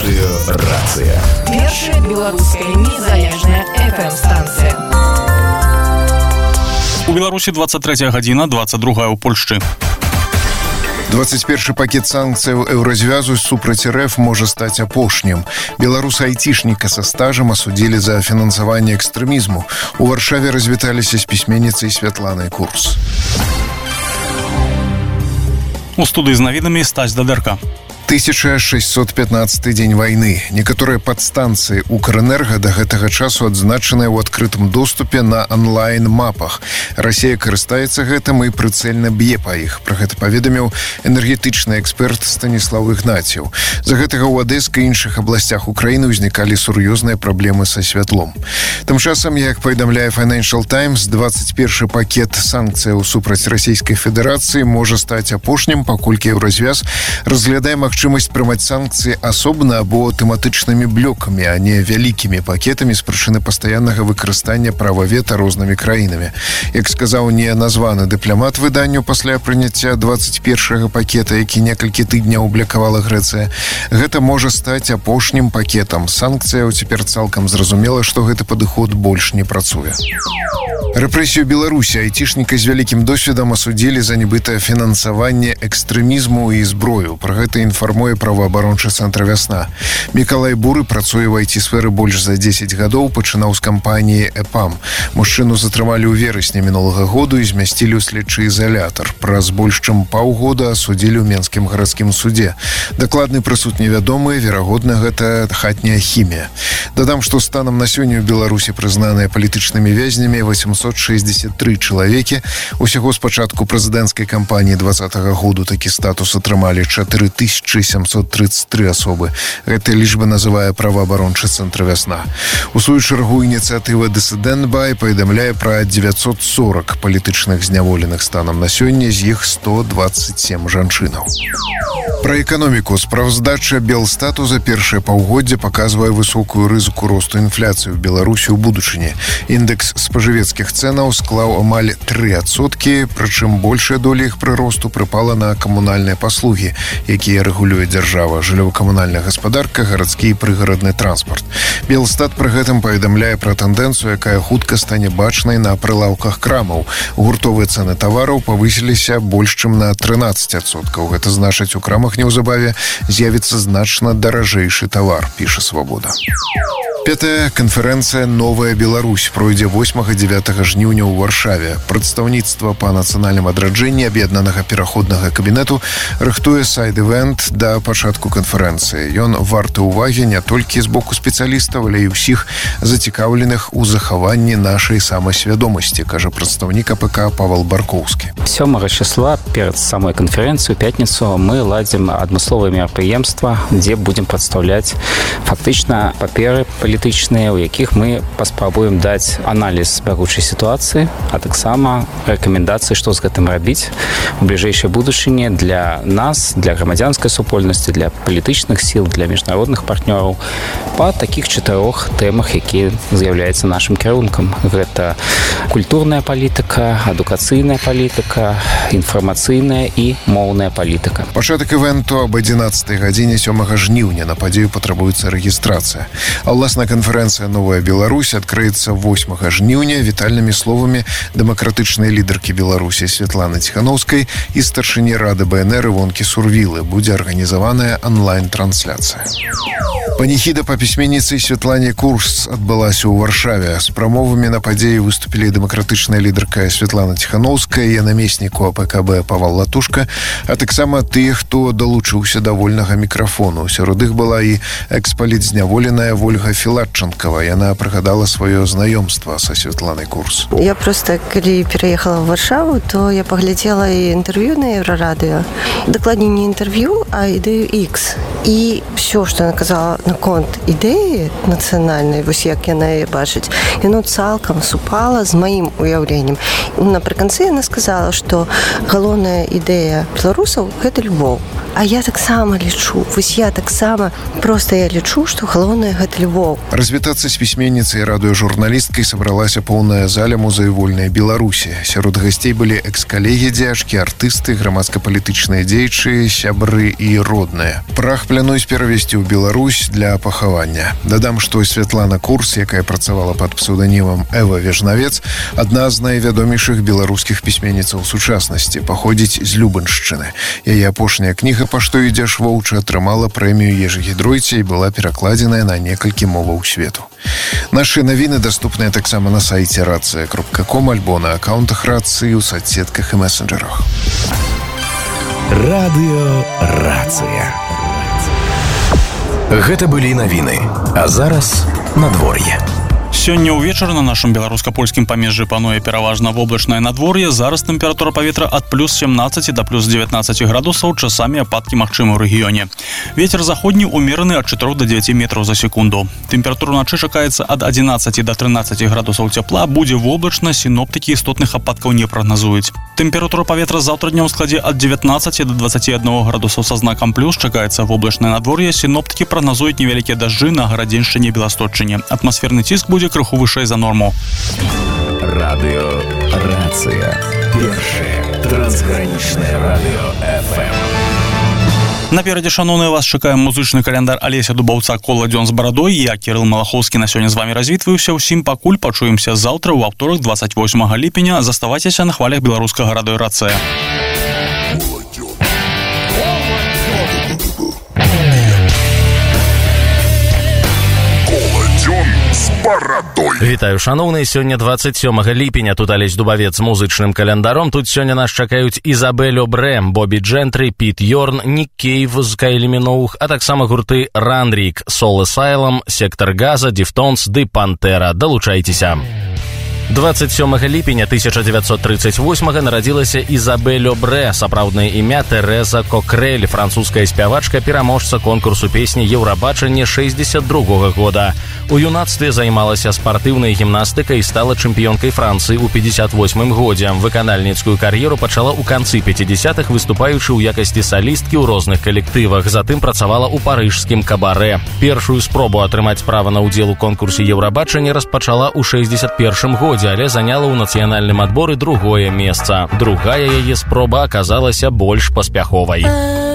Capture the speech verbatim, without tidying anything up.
Радыё Рацыя. Першая беларуская незалежная эф эм-станцыя. У Беларусі двадцать третья гадзіна, двадцать другая ў Польшчы. двадцать першы пакет санкцыяў еўразвязу супраць эр эф можа стаць апошнім. Беларуса-айцішніка са стажам асудзілі за фінансаванне экстрэмізму. У Варшаве развіталіся з пісьменніцай Святланай Курс. У студыі з навінамі Стась Дадэрка. тысяча шэсцьсот пятнаццаты дзень вайны. Некаторыя падстанцыі Укрэнерга да гэтага часу адзначаныя ў адкрытым доступе на онлайн-мапах. Расія карыстаецца гэтым і прыцэльна б'е па іх. Пра гэта паведаміў энергетычны эксперт Станіслаў Ігнацьеў. З-за гэтага ў Адэскай і іншых абласцях Украіны ўзнікалі сур'ёзныя праблемы са святлом. Тым часам, як паведамляе Financial Times, двадцать першы пакет санкцыяў супраць Расійскай Федэрацыі можа стаць апошнім, паколькі еўразвяз разглядае магчымасць магчымасць прымаць санкцыі асобна або тэматычнымі блокамі, а не вялікімі пакетамі з прычыны пастаяннага выкарыстання права вета рознымі краінамі. Як сказаў неназваны дыпламат выданню пасля прыняцця двадцать першага пакета, які некалькі тыдняў аблякавала Грэцыя, гэта можа стаць апошнім пакетам санкцыяў. Цяпер цалкам зразумела, што гэты падыход больш не працуе. Рэпрэсію Беларусі айцішніка з вялікім досведам асудзілі за нібытае фінансаванне экстрэмізму і зброю. Пра гэта інфармуе праваабарончы цэнтр «Вясна». Мікалай Буры працуе ў айці-сферы больш за дзесяць гадоў, пачынаў з кампаніі «Эпам». Мужчыну затрымалі ў верасні мінулага году і змясцілі ў следчы ізалятар. Праз больш чым паўгода асудзілі ў Менскім гарадскім судзе. Дакладны прысуд невядомы, верагодна, гэта хатняя хімія. Дадам, што станам на сёння ў Беларусі прызнаныя палітычнымі вязнямі восемьсот шестьдесят три чалавекі. Усяго з пачатку прэзідэнцкай кампаніі двадцатага году такі статус атрымалі чатыры тысячы семьсот тридцать три асобы. Гэта лічба называе праваабарончы цэнтр «Вясна». У сваю чаргу ініцыятыва «Дысідэнт-бай» паведамляе пра девятьсот сорок палітычных зняволеных станам на сёння, з іх сто двадцать семь жанчынаў. Пра эканоміку. Справаздача Белстату за першае паўгоддзе паказвае высокую рызыку росту інфляцыі ў Беларусі ў будучыні. Індэкс спажывецкіх цэнаў склаў амаль тры адсоткі, прычым большая доля іх прыросту прыпала на камунальныя паслугі, якія рэгулюе дзяржава, жыллёва-камунальная гаспадарка, гарадскі і прыгарадны транспарт. Белстат пры гэтым паведамляе пра тэндэнцыю, якая хутка стане бачнай на прылаўках крамаў. Гуртовыя цэны тавараў павысіліся больш чым на трынаццаць адсоткаў. Гэта значыць, у крамах неўзабаве з'явіцца значна даражэйшы тавар, піша «Свабода». Пятая канферэнцыя «Новая Беларусь» пройдзе восьмага-дзевятага жніўня ў Варшаве. Прадстаўніцтва па нацыянальным адраджэнні аб'яднанага пераходнага кабінету рыхтуе сайд-івент да пачатку канферэнцыі. Ён варты ўвагі не толькі з боку спецыялістаў, але і ўсіх зацікаўленых у захаванні нашай самасвядомасці, кажа прадстаўнік а пэ ка Павел Баркоўскі. сёмага числа перад самой канферэнцыю ў пятніцу мы ладзім адмысловае мерапрыемства, дзе будзем прадстаўляць фактычна паперы палітычныя, у якіх мы паспрабуем даць аналіз бягучай сітуацыі, а таксама рэкамендацыі, што з гэтым рабіць у бліжэйшай будучыні для нас, для грамадзянскай супольнасці, для палітычных сіл, для міжнародных партнёраў па такіх чатырох тэмах, якія з'яўляюцца нашым кірункам. Гэта культурная палітыка, адукацыйная палітыка, інфармацыйная і моўная палітыка. Пачатак івенту аб адзінаццатай гадзіне сёмага жніўня. На падзею патрабуецца рэгістрацыя. А ўласна канферэнцыя «Новая Беларусь» адкрыецца восьмага жніўня вітальнымі словамі дэмакратычнай лідаркі Беларусі Святланы Ціханаўскай і старшыні рады бэ эн эр Івонкі Сурвілы. Будзе арганізаваная онлайн-трансляцыя. Паніхіда па пісьменніцы Святлане Курс адбылася ў Варшаве. З прамовамі на падзеі выступілі дэмакратычная лідарка Святлана Ціханаўская і намесніку а пэ ка бэ Павал Латушка, а таксама тыя, хто далучыўся да вольнага мікрафону. Сярод іх была і экспалітзняволеная Вольга Філатчанкава. Яна прыгадала сваё знаёмства са Святланай Курс. Я просто, калі пераехала ў Варшаву, то я паглядзела і інтэрв'ю на Еўрарадыё. Дакладней не інтэрв'ю, а ідэю X. І ўсё, што яна казала наконт ідэі нацыянальнай, вось як яна яе бачыць, яно цалкам супала з маім уяўленнем. Напрыканцы яна сказала, што галоўная ідэя беларусаў – гэта любоў. А я таксама лічу, вось я таксама просто я лічу, што галоўнае гэта любоў. Развітацца з пісьменніцай і радыёжурналісткай сабралася поўная заля музею вольнай Беларусі. Сярод гасцей былі экс-калегі, дзеячкі, артысты, грамадска-палітычныя дзеячы, сябры і родныя. Прах плануюць перавесці ў Беларусь для пахавання. Дадам, што Святлана Курс, якая працавала пад псеўданімам Эва Вежнавец, адна з найвядомейшых беларускіх пісьменніцаў сучаснасці, паходзіць з Любаншчыны. Яе апошняя кніга «Па што ідзеш, воўча» атрымала прэмію Ежы Гідройце і была перакладзеная на некалькі моваў свету. Нашы навіны даступныя таксама на сайце рацыя кропка ком альбо на аккаунтах рацыі ў соцсетках і месенджерах. Радыё Рацыя. Гэта былі навіны. А зараз надвор'е. Сёння ўвечары на нашым беларуска-польскім памежжы пануе пераважна воблачнае надвор'е. Зараз тэмпература паветра ад плюс семнаццаць да плюс дзевятнаццаць градусаў, часамі ападкі магчымы ў рэгіёне. Вецер заходні ўмераны ад чатырох да дзевяці метраў за секунду. Тэмпература ўначы чакаецца ад адзінаццаці да трынаццаці градусаў цяпла, будзе воблачна, сіноптыкі істотных ападкаў не прагназуюць. Тэмпература паветра заўтра днём у складзе ад дзевятнаццаці да дваццаці аднаго градусаў са знакам плюс, чакаецца воблачнае надвор'е, сіноптыкі прагназуюць невялікія дажджы на Гарадзеншчыне і Беласточчыне. Атмасферны ціск будзе крыху вышэй за норму. Радыё Рацыя. Першае трансгранічнае радыё эф эм. Наперадзе, шаноўныя, вас чакаем музычны каляндар Алеся Дубаўца «Кола дзён з барадой». Я, Кірыл Малахоўскі, на сёння з вамі развітваюся. Усім пакуль, пачуемся заўтра ў аўторак дваццаць восьмага ліпеня. Заставайцеся на хвалях беларускага радыё Рацыя. Вітаю, шаноўныя, сёння дваццаць сёмага ліпеня. Тут Алесь Дубавец з музычным календаром. Тут сёння нас чакаюць Ізабель Обрэ, Бобі Джентры, Піт Йорн, Нік Кейв з Кайлі Міноух, а таксама гурты Ранрік, Сол Асайлам, Сектор Газа, Дифтонс ды Пантэра. Далучайцеся. дваццаць сёмага ліпеня тысяча дзевяцьсот трыццаць восьмага нарадзілася Ізабель Обрэ, сапраўднае імя Тэрэза Кокрэль, французская спявачка, пераможца конкурсу песні Еўрабачання шэсцьдзесят другога года. У юнацтве займалася спартыўнай гімнастыкай і стала чэмпіёнкай Францыі ў пятьдесят восьмым годзе. Выканальніцкую кар'еру пачала ў канцы пяцідзясятых, выступаючы ў якасці салісткі ў розных калектывах. Затым працавала ў парыжскім кабарэ. Першую спробу атрымаць права на ўдзел у конкурсе Еўрабачання распачала ў шэсцьдзесят першым годзе, але заняла ў нацыянальным адборы другое месца. Другая яе спроба аказалася больш паспяховай.